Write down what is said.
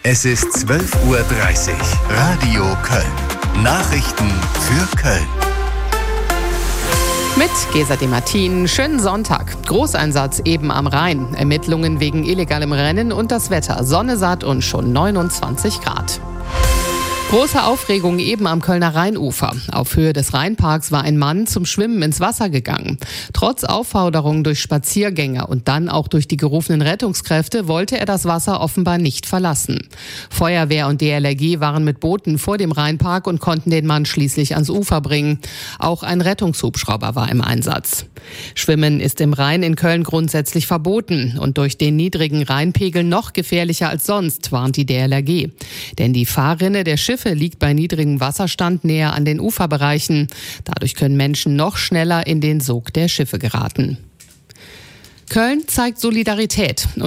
Es ist 12:30 Uhr. Radio Köln. Nachrichten für Köln. Mit Gesa Demartin. Schönen Sonntag. Großeinsatz eben am Rhein. Ermittlungen wegen illegalem Rennen und das Wetter. Sonne satt und schon 29 Grad. Große Aufregung eben am Kölner Rheinufer. Auf Höhe des Rheinparks war ein Mann zum Schwimmen ins Wasser gegangen. Trotz Aufforderungen durch Spaziergänger und dann auch durch die gerufenen Rettungskräfte wollte er das Wasser offenbar nicht verlassen. Feuerwehr und DLRG waren mit Booten vor dem Rheinpark und konnten den Mann schließlich ans Ufer bringen. Auch ein Rettungshubschrauber war im Einsatz. Schwimmen ist im Rhein in Köln grundsätzlich verboten und durch den niedrigen Rheinpegel noch gefährlicher als sonst, warnt die DLRG. Denn die Fahrrinne der Schiffe liegt bei niedrigem Wasserstand näher an den Uferbereichen. Dadurch können Menschen noch schneller in den Sog der Schiffe geraten. Köln zeigt Solidarität.